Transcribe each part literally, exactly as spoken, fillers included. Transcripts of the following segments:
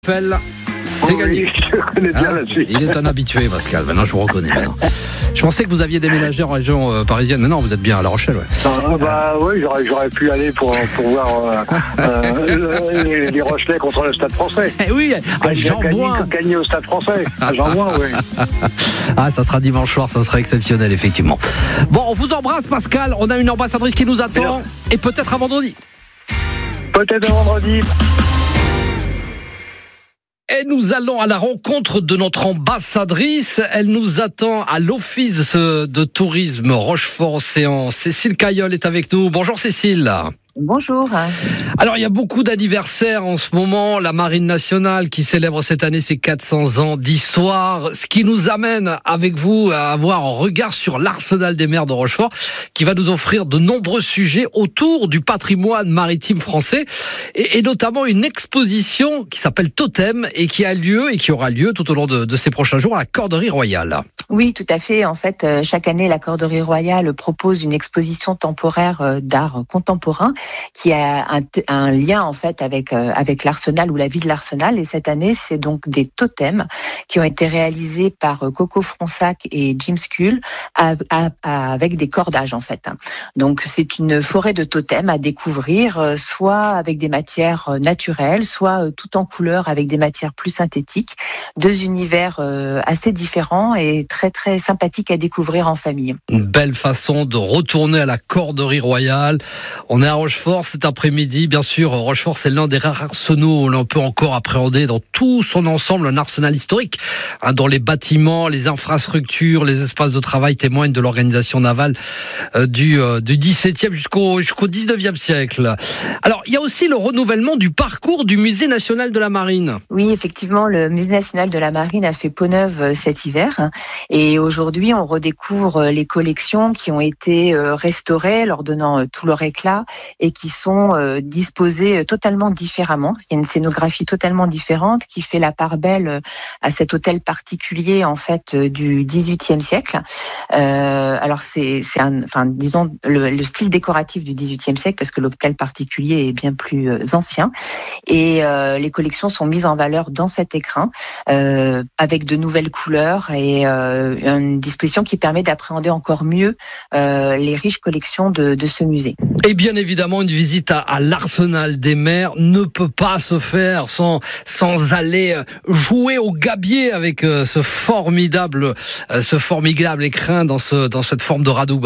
Appel, c'est Oui, gagné. je connais bien Hein là-dessus. Il est un habitué, Pascal. Maintenant, je vous reconnais. Maintenant. Je pensais que vous aviez déménagé en région euh, parisienne. Mais non, vous êtes bien à La Rochelle. Ouais. Ah, bah oui, j'aurais, j'aurais pu aller pour, pour voir euh, euh, les, les Rochelais contre le Stade Français. Eh oui, à Jean Gagner, Bouin. gagner au Stade Français. À Jean Bouin, oui. Ah, ça sera dimanche soir, ça sera exceptionnel, effectivement. Bon, on vous embrasse, Pascal. On a une ambassadrice qui nous attend. Et peut-être à vendredi. Peut-être un vendredi. Et nous allons à la rencontre de notre ambassadrice. Elle nous attend à l'Office de tourisme Rochefort-Océan. Cécile Cailleul est avec nous. Bonjour Cécile. Bonjour. Alors, il y a beaucoup d'anniversaires en ce moment. La Marine nationale qui célèbre cette année ses quatre cents ans d'histoire. Ce qui nous amène avec vous à avoir un regard sur l'Arsenal des mers de Rochefort qui va nous offrir de nombreux sujets autour du patrimoine maritime français et, et notamment une exposition qui s'appelle Totem et qui a lieu et qui aura lieu tout au long de, de ces prochains jours à la Corderie Royale. Oui, tout à fait. En fait, chaque année, la Corderie Royale propose une exposition temporaire d'art contemporain qui a un, un lien en fait avec avec l'Arsenal ou la vie de l'Arsenal. Et cette année, c'est donc des totems qui ont été réalisés par Coco Fronsac et Jim Skull à, à, à, avec des cordages en fait. Donc, c'est une forêt de totems à découvrir, soit avec des matières naturelles, soit tout en couleur avec des matières plus synthétiques. Deux univers assez différents et très très très sympathique à découvrir en famille. Une belle façon de retourner à la Corderie Royale. On est à Rochefort cet après-midi. Bien sûr, Rochefort, c'est l'un des rares arsenaux où l'on peut encore appréhender dans tout son ensemble un arsenal historique, hein, dont les bâtiments, les infrastructures, les espaces de travail témoignent de l'organisation navale euh, du, euh, du dix-septième jusqu'au, jusqu'au dix-neuvième siècle. Alors, il y a aussi le renouvellement du parcours du Musée national de la Marine. Oui, effectivement, le Musée national de la Marine a fait peau neuve cet hiver. Et aujourd'hui, on redécouvre les collections qui ont été restaurées, leur donnant tout leur éclat et qui sont disposées totalement différemment. Il y a une scénographie totalement différente qui fait la part belle à cet hôtel particulier en fait du dix-huitième siècle. Euh, alors c'est, c'est un, enfin disons le, le style décoratif du dix-huitième siècle parce que l'hôtel particulier est bien plus ancien et euh, les collections sont mises en valeur dans cet écrin euh, avec de nouvelles couleurs et euh, une disposition qui permet d'appréhender encore mieux euh, les riches collections de, de ce musée. Et bien évidemment, une visite à, à l'Arsenal des mers ne peut pas se faire sans, sans aller jouer au gabier avec euh, ce formidable, euh, ce formidable écrin dans, ce, dans cette forme de radoub.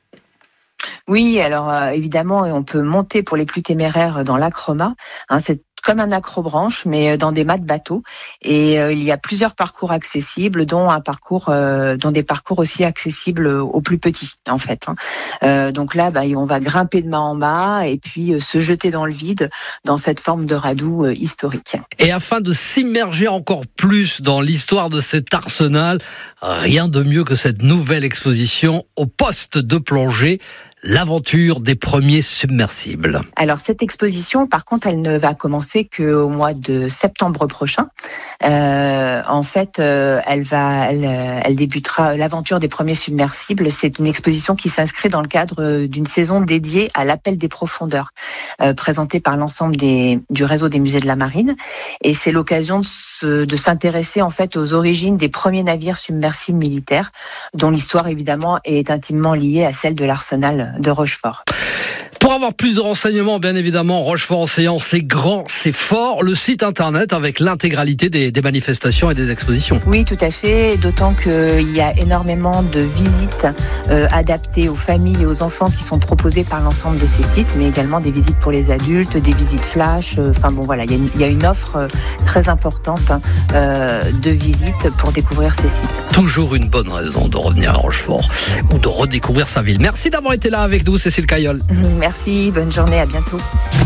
Oui, alors euh, évidemment, on peut monter pour les plus téméraires dans l'Acroma. Hein, c'est comme un accrobranche, mais dans des mâts de bateau. Et euh, il y a plusieurs parcours accessibles, dont un parcours, euh, dont des parcours aussi accessibles aux plus petits, en fait. Hein. Euh, donc là, bah, on va grimper de mât en mât et puis euh, se jeter dans le vide, dans cette forme de radoub euh, historique. Et afin de s'immerger encore plus dans l'histoire de cet arsenal, rien de mieux que cette nouvelle exposition au poste de plongée. L'aventure des premiers submersibles. Alors cette exposition, par contre, elle ne va commencer qu'au mois de septembre prochain. Euh, en fait, euh, elle va, elle, elle débutera l'aventure des premiers submersibles. C'est une exposition qui s'inscrit dans le cadre d'une saison dédiée à l'appel des profondeurs, euh, présentée par l'ensemble des, du réseau des musées de la Marine. Et c'est l'occasion de, se, de s'intéresser en fait aux origines des premiers navires submersibles militaires, dont l'histoire évidemment est intimement liée à celle de l'Arsenal de Rochefort. Pour avoir plus de renseignements, bien évidemment, Rochefort-Océan, c'est grand, c'est fort. Le site internet avec l'intégralité des, des manifestations et des expositions. Oui, tout à fait. D'autant qu'il y a énormément de visites euh, adaptées aux familles et aux enfants qui sont proposées par l'ensemble de ces sites, mais également des visites pour les adultes, des visites flash. Euh, enfin bon, voilà, il y a une, il y a une offre euh, très importante euh, de visites pour découvrir ces sites. Toujours une bonne raison de revenir à Rochefort ou de redécouvrir sa ville. Merci d'avoir été là avec nous, Cécile Cailleul. Merci, bonne journée, à bientôt.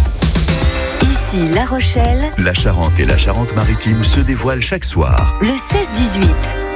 Ici La Rochelle. La Charente et la Charente-Maritime se dévoilent chaque soir. Le seize dix-huit.